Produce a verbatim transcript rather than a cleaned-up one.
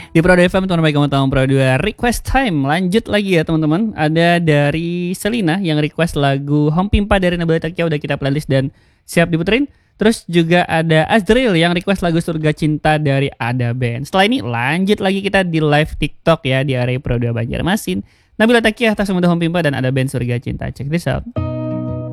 Di Pro F M teman baik kamu tahu Pro dua request time. Lanjut lagi ya teman-teman. Ada dari Selina yang request lagu Home Pimpa dari Nabila Takia, udah kita playlist dan siap diputerin. Terus juga ada Azril yang request lagu Surga Cinta dari Ada Band. Setelah ini lanjut lagi kita di live TikTok ya di area Pro dua Banjarmasin. Nabila Takia, Tak Semudah Home Pimpa dan Ada Band Surga Cinta. Check this out.